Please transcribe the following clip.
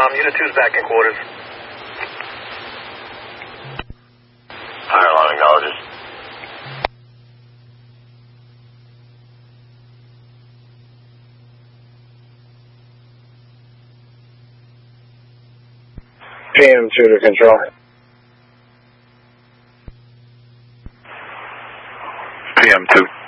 Unit 2's back in quarters. Higher alarm acknowledges. PM2 to control. PM2.